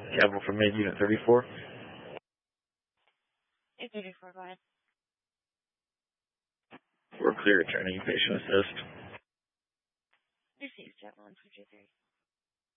Capital from Main Unit 34. 834, go ahead. We're clear, returning patient assist. Received, Jet 1223.